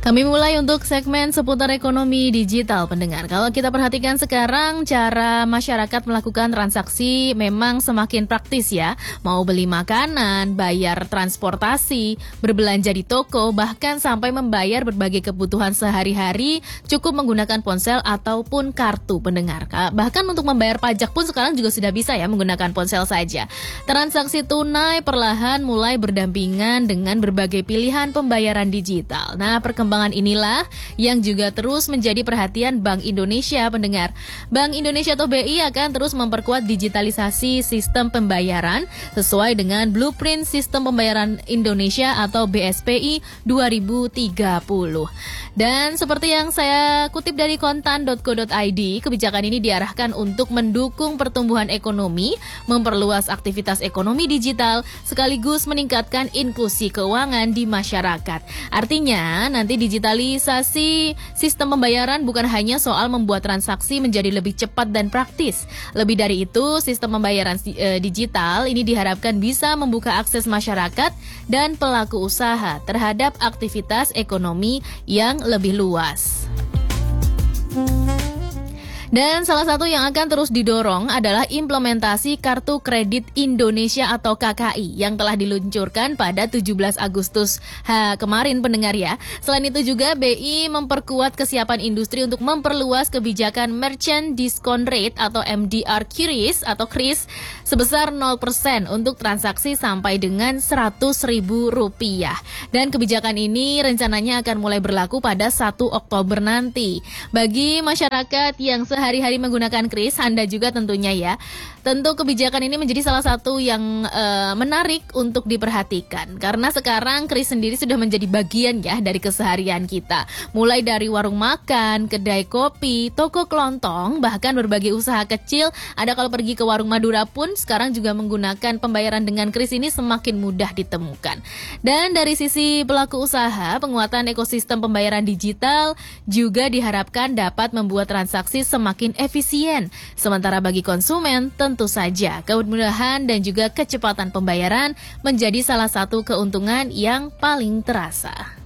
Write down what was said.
Kami mulai untuk segmen seputar ekonomi digital pendengar. Kalau kita perhatikan sekarang cara masyarakat melakukan transaksi memang semakin praktis ya. Mau beli makanan, bayar transportasi, berbelanja di toko, bahkan sampai membayar berbagai kebutuhan sehari-hari cukup menggunakan ponsel ataupun kartu pendengar. Bahkan untuk membayar pajak pun sekarang juga sudah bisa ya menggunakan ponsel saja. Transaksi tunai perlahan mulai berdampingan dengan berbagai pilihan pembayaran digital. Nah, perkembangan inilah yang juga terus menjadi perhatian Bank Indonesia pendengar. Bank Indonesia atau BI akan terus memperkuat digitalisasi sistem pembayaran sesuai dengan Blueprint Sistem Pembayaran Indonesia atau BSPI 2030. Dan seperti yang saya kutip dari kontan.co.id, kebijakan ini diarahkan untuk mendukung pertumbuhan ekonomi, memperluas aktivitas ekonomi digital, sekaligus meningkatkan inklusi keuangan di masyarakat. Artinya, nanti digitalisasi sistem pembayaran bukan hanya soal membuat transaksi menjadi lebih cepat dan praktis. Lebih dari itu, sistem pembayaran digital ini diharapkan bisa membuka akses masyarakat dan pelaku usaha terhadap aktivitas ekonomi yang lebih luas. Dan salah satu yang akan terus didorong adalah implementasi Kartu Kredit Indonesia atau KKI yang telah diluncurkan pada 17 Agustus kemarin pendengar ya. Selain itu juga BI memperkuat kesiapan industri untuk memperluas kebijakan Merchant Discount Rate atau MDR QRIS atau KRIS sebesar 0% untuk transaksi sampai dengan Rp100.000. Dan kebijakan ini rencananya akan mulai berlaku pada 1 Oktober nanti. Bagi masyarakat yang sehari-hari menggunakan KRIS, Anda juga tentunya ya. Tentu kebijakan ini menjadi salah satu yang menarik untuk diperhatikan. Karena sekarang KRIS sendiri sudah menjadi bagian ya dari keseharian kita. Mulai dari warung makan, kedai kopi, toko kelontong, bahkan berbagai usaha kecil. Ada kalau pergi ke warung Madura pun sekarang juga menggunakan pembayaran dengan KRIS ini semakin mudah ditemukan. Dan dari sisi pelaku usaha, penguatan ekosistem pembayaran digital juga diharapkan dapat membuat transaksi semakin efisien. Sementara bagi konsumen, tentu saja kemudahan dan juga kecepatan pembayaran menjadi salah satu keuntungan yang paling terasa.